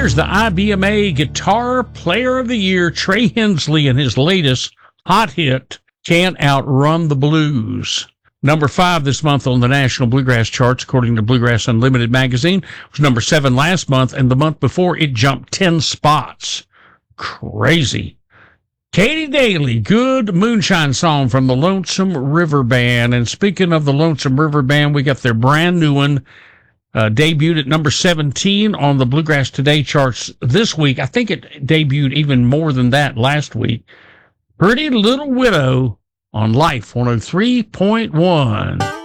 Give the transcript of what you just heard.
There's the IBMA Guitar Player of the Year, Trey Hensley, and his latest hot hit, Can't Outrun the Blues. Number 5 this month on the National Bluegrass charts, according to Bluegrass Unlimited magazine. It was number 7 last month, and the month before it jumped 10 spots. Crazy. Katie Daly, Good Moonshine Song from the Lonesome River Band. And speaking of the Lonesome River Band, we got their brand new one, debuted at number 17 on the Bluegrass Today charts this week. I think it debuted even more than that last week. Pretty Little Widow on Life 103.1.